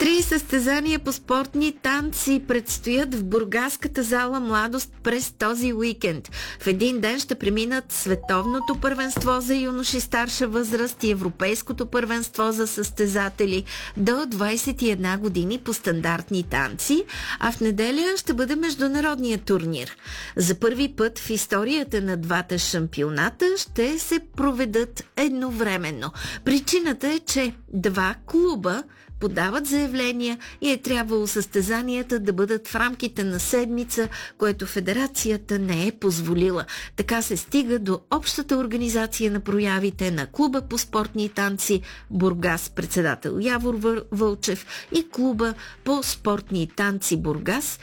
3 състезания по спортни танци предстоят в бургаската зала Младост през този уикенд. В един ден ще преминат Световното първенство за юноши старша възраст и Европейското първенство за състезатели до 21 години по стандартни танци, а в неделя ще бъде международният турнир. За първи път в историята на двата шампионата ще се проведат едновременно. Причината е, че два клуба подават заявления и е трябвало състезанията да бъдат в рамките на седмица, което федерацията не е позволила. Така се стига до общата организация на проявите на клуба по спортни танци Бургас, председател Явор Вълчев, и клуба по спортни танци Бургас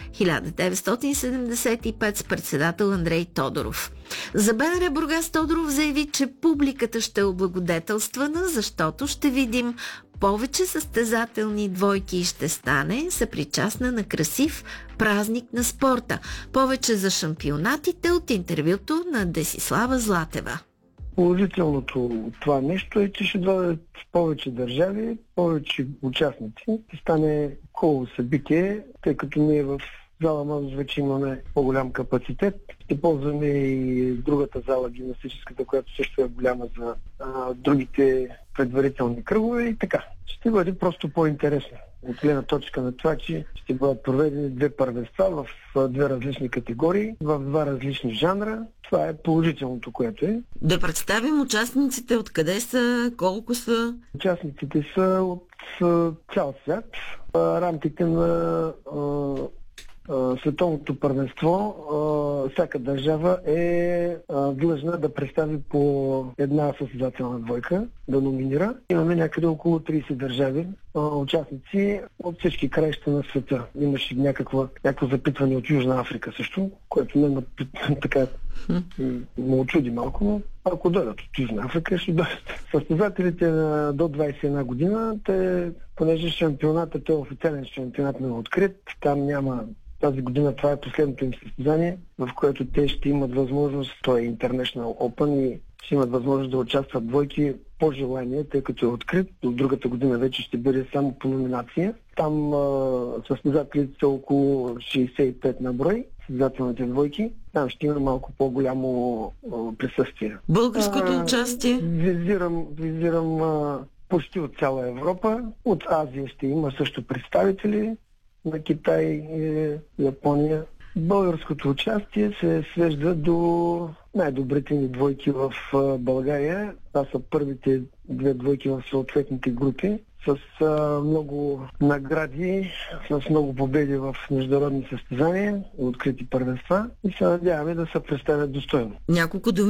1975 с председател Андрей Тодоров. За БНР Бургас Тодоров заяви, че публиката ще е облагодетелствана, защото ще видим повече състезателни двойки и ще стане съпричастна на красив празник на спорта. Повече за шампионатите от интервюто на Десислава Златева. Положителното от това нещо е, че ще дойдат повече държави, повече участници. Ще стане хубаво събитие, тъй като ние в зала Младост вече имаме по-голям капацитет. Ще ползваме и другата зала, гимнастическата, която също е голяма за другите предварителни кръгове и така. Ще бъде просто по-интересно. От гледна точка на това, че ще бъдат проведени две първенства в две различни категории, в два различни жанра. Това е положителното, което е. Да представим участниците откъде са, колко са? Участниците са от цял свят. В рамките на Световното първенство, всяка държава е длъжна да представи по една състезателна двойка, да номинира. Имаме някъде около 30 държави, участници от всички краища на света. Имаше някакво запитване от Южна Африка също, което ме така ме очуди малко, но ако дойдат от Южна Африка, ще дойдат. Състезателите до 21 година, понеже шампионатът е официален шампионат на открит, там няма. Тази година това е последното им състезание, в което те ще имат възможност, то е International Open, и ще имат възможност да участват двойки по желание, тъй като е открит. От другата година вече ще бъде само по номинация. Там състезателите са около 65 на брой, състезателните двойки. Там ще има малко по-голямо присъствие. Българското участие? Визирам почти от цяла Европа. От Азия ще има също представители, на Китай и Япония. Българското участие се свежда до най-добрите ни двойки в България. Това са първите две двойки в съответните групи, с много награди, с много победи в международни състезания, открити първенства, и се надяваме да се представят достойно. Няколко думи